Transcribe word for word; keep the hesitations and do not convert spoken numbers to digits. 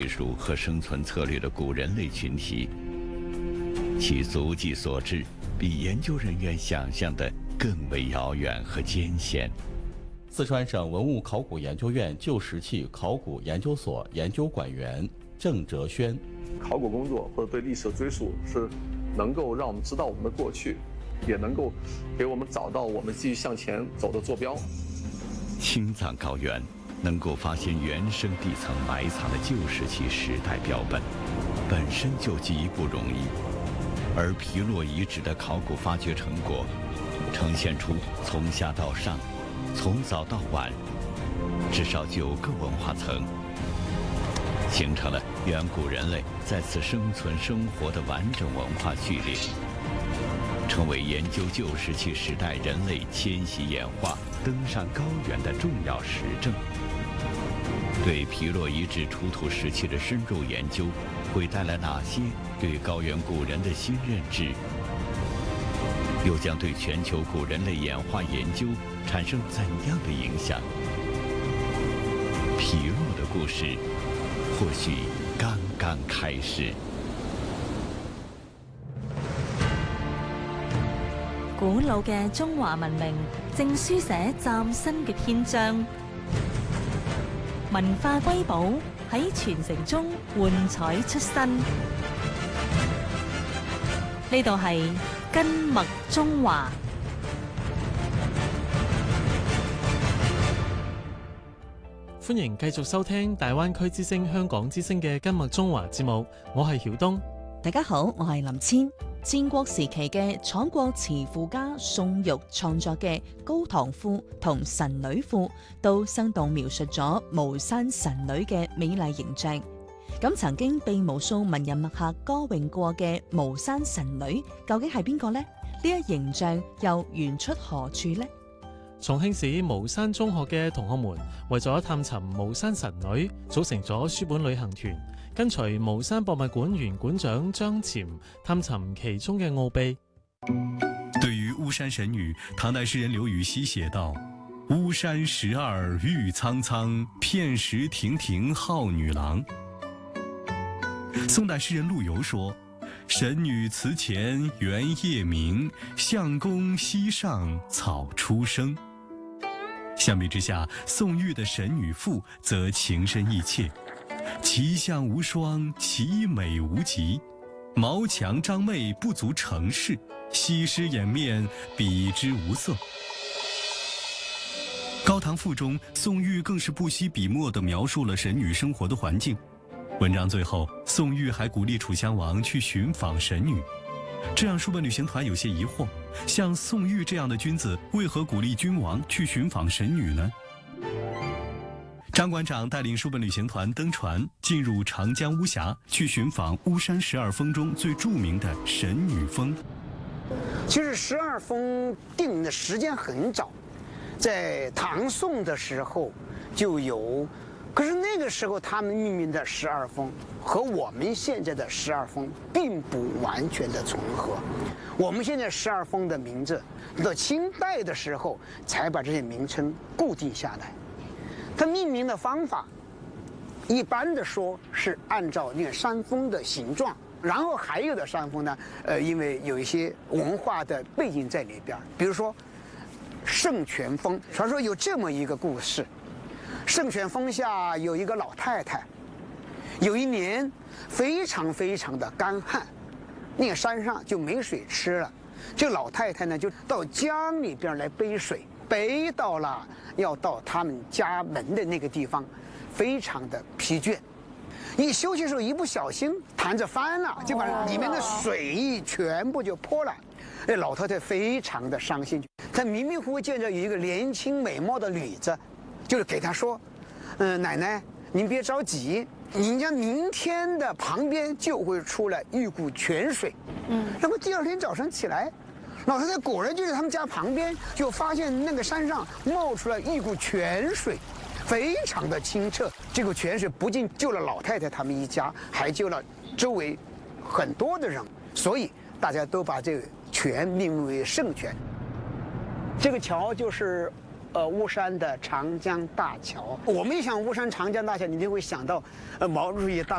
术和生存策略的古人类群体，其足迹所至比研究人员想象的更为遥远和艰险。 四川省文物考古研究院旧石器考古研究所研究馆员郑哲轩： 考古工作或者对历史的追溯，是能够让我们知道我们的过去，也能够给我们找到我们继续向前走的坐标。 青藏高原能够发现原生地层埋藏的旧石器时代标本，本身就极不容易。而皮洛遗址的考古发掘成果，呈现出从下到上，从早到晚，至少九个文化层，形成了远古人类在此生存生活的完整文化序列，成为研究旧石器时代人类迁徙演化、登上高原的重要实证。对皮洛遗址出土时期的深入研究，会带来哪些对高原古人的新认知？又将对全球古人类演化研究产生怎样的影响？皮洛的故事或许剛剛開始。 古老嘅中華文明正書寫嶄新嘅篇章，文化瑰寶喺傳承中煥彩出新。呢度係根脈中華。 歡迎繼續收聽大灣區之聲香港之聲嘅根脈中華節目，我係曉東。 大家好，我係林千。戰國時期嘅楚國詞賦家宋玉創作嘅《高唐賦》同《神女賦》，都生動描述咗巫山神女嘅美麗形象。咁曾經被無數文人墨客歌詠過嘅巫山神女，究竟係邊個呢？呢一形象又源出何處呢？ 重慶市巫山中學嘅同學們為咗探尋巫山神女，組成咗書本旅行團，跟隨巫山博物館原館長張潛探尋其中嘅奧秘。 對於巫山神女，唐代詩人劉禹錫寫道：巫山十二玉蒼蒼，片石亭亭號女郎。宋代詩人陸游說：神女祠前圓夜明，相公溪上草初生。相比之下，宋玉的《神女賦》則情深意切，其相無雙，其美無極，毛強張媚不足成事，西施掩面比之無色。《高唐賦》中，宋玉更是不惜筆墨地描述了神女生活的環境。文章最後，宋玉還鼓勵楚襄王去尋訪神女，這讓書本旅行團有些疑惑：像宋玉這樣的君子，為何鼓勵君王去尋訪神女呢？張館長帶領書本旅行團登船，進入長江巫峽，去尋訪巫山十二峰中最著名的神女峰。 其實十二峰定的時間很早，在唐宋的時候就有。可是那個時候，他們命名的十二峰和我們現在的十二峰並不完全的重合。我們現在十二峰的名字，到清代的時候才把這些名稱固定下來。它命名的方法，一般的說是按照那個山峰的形狀，然後還有的山峰呢，呃，因為有一些文化的背景在裡邊，比如說聖泉峰，傳說有這麼一個故事。聖泉峰下有一個老太太，有一年非常非常的乾旱，那個山上就沒水吃了。這個老太太呢，就到江裏邊來背水，背到了要到他們家門的那個地方，非常的疲倦。一休息的時候，一不小心彈着翻了，就把裡面的水全部就潑了。那老太太非常的傷心，她迷迷糊糊見着有一個年輕美貌的女子。就是給他說，嗯、呃，奶奶，您別着急，您家明天的旁邊就會出來一股泉水。嗯，然後第二天早上起來，老太太果然就在他們家旁邊，就發現那個山上冒出來一股泉水，非常的清澈。這個泉水不僅救了老太太他們一家，還救了周圍很多的人，所以大家都把這個泉命名為聖泉。這個橋就是。呃，巫山的長江大橋，我們一想巫山長江大橋，你就會想到，呃，毛主席當